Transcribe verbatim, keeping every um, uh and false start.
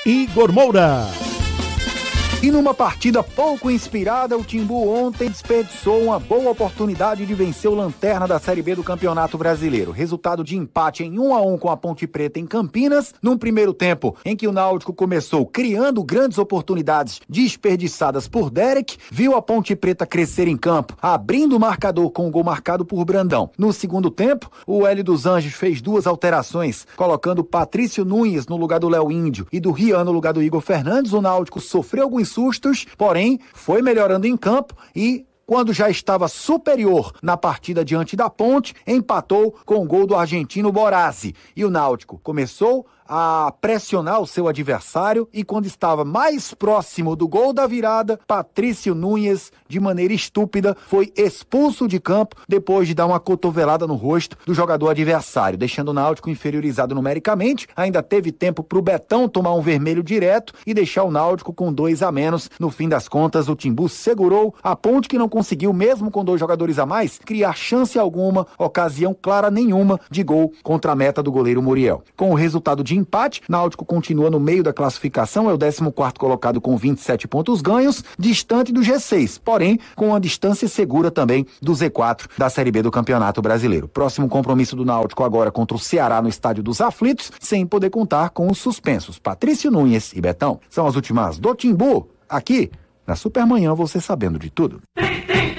Igor Moura. E numa partida pouco inspirada, o Timbu ontem desperdiçou uma boa oportunidade de vencer o Lanterna da Série B do Campeonato Brasileiro. Resultado de empate em um a um com a Ponte Preta em Campinas, num primeiro tempo em que o Náutico começou criando grandes oportunidades desperdiçadas por Derek, viu a Ponte Preta crescer em campo, abrindo o marcador com o gol marcado por Brandão. No segundo tempo, o Hélio dos Anjos fez duas alterações, colocando Patrício Nunes no lugar do Léo Índio e do Rian no lugar do Igor Fernandes. O Náutico sofreu alguns sustos, porém foi melhorando em campo e, quando já estava superior na partida diante da Ponte, empatou com o gol do argentino Borazzi. E o Náutico começou a pressionar o seu adversário e, quando estava mais próximo do gol da virada, Patrício Nunes, de maneira estúpida, foi expulso de campo depois de dar uma cotovelada no rosto do jogador adversário, deixando o Náutico inferiorizado numericamente. Ainda teve tempo para o Betão tomar um vermelho direto e deixar o Náutico com dois a menos. No fim das contas, o Timbu segurou a Ponte, que não conseguiu, mesmo com dois jogadores a mais, criar chance alguma, ocasião clara nenhuma de gol contra a meta do goleiro Muriel. Com o resultado de empate, Náutico continua no meio da classificação, é o décimo quarto colocado com vinte e sete pontos ganhos, distante do G seis, porém com uma distância segura também do Z quatro da Série B do Campeonato Brasileiro. Próximo compromisso do Náutico agora contra o Ceará no Estádio dos Aflitos, sem poder contar com os suspensos Patrício Nunes e Betão. São as últimas do Timbu, aqui na Supermanhã, você sabendo de tudo.